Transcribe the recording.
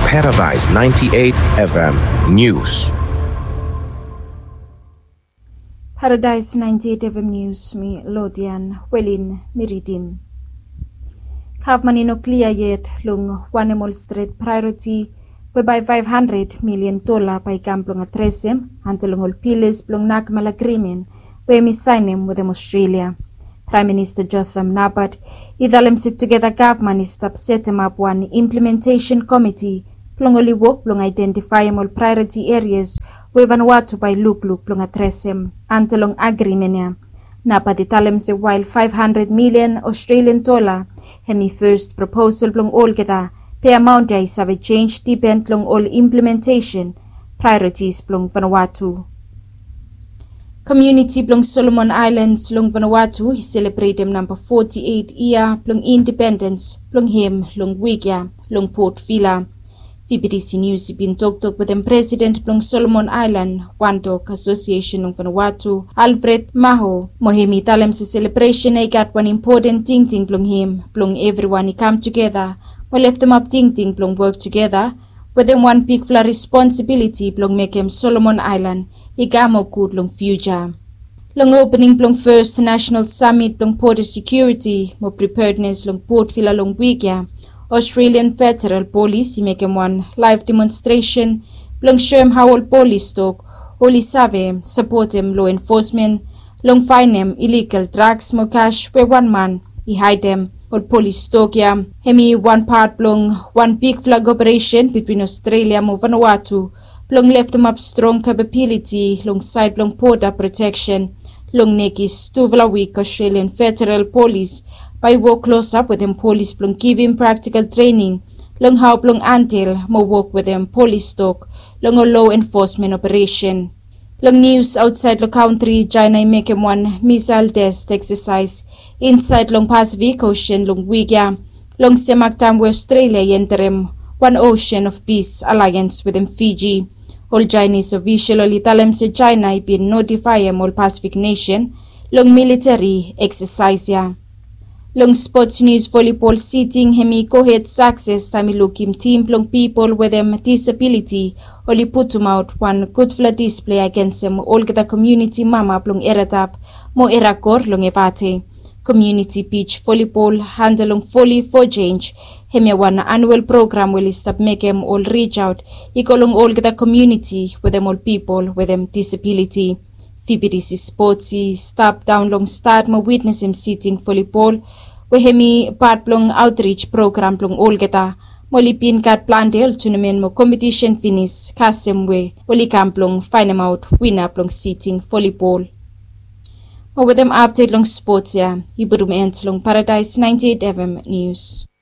Paradise 98 FM News. Paradise 98 FM News mi Lodian Welin Miridim. Kavmani nuclear yet lung Wanemol Street priority whereby $500 million by Gamplung Atresem until lungol pilis plung nakmal agreement where mi sign him with them Australia. Prime Minister Jotham Nabat idalem sit together government is set him up one implementation committee plungoli work plung identify all priority areas where Vanuatu by look plung atresem antelong agreement Nabat italem se while $500 million Australian dollar hemi first proposal plung all geta pay amount is have a change depend plung all implementation priorities plung Vanuatu. Community plung Solomon Islands plung Vanuatu he celebrate number 48 year plung independence plung him plung Wikia plung Port Vila. VBDC News been talk with them President plung Solomon Island Wandok Association plung Vanuatu Alfred Maho Mohemi talem se celebration I got one important thing plung him plung everyone he come together we left them up ting plung work together with them one big fla responsibility plung make him Solomon Island igamo good long future. Long opening plung first national summit plung border security mo preparedness long Port Vila long Wikia. Australian Federal Police make him one live demonstration plung sherm how all police talk Oli Save support him law enforcement long find him illegal drugs mo cash where one man he hide them all police talk ya hemi one part plung one big flag operation between Australia mo Vanuatu plung left them up strong capability long side plung border protection long nekis 2 week Australian Federal Police by work close up with them police plung give him practical training long how plung until mo work with them police talk long a law enforcement operation long news outside the country China make him one missile test exercise inside long Pacific Ocean long Wikia long semak tam Australia yenterem one Ocean of Peace alliance with them Fiji. All Chinese official italem se China been notify all Pacific nation long military exercise ya. Long sports news volleyball seating hemi co-head success tamilukim team long people with them disability only put them out one good flat display against them all the community mama plong eratap mo erakor long evate. Community beach volleyball handle volley for change. Hemi one annual program will stop make them all reach out. Ikolong all the community with them all people with them disability. VBDC sportsy stop down long start mo witness him sitting volleyball. We hemi part plong outreach program plong all geta. Molipin kat plantel tournament mo competition finish kasem we. Oli kamplong find them out winner plong sitting volleyball. With them update long sports ya, Iburum ends long Paradise 98 FM News.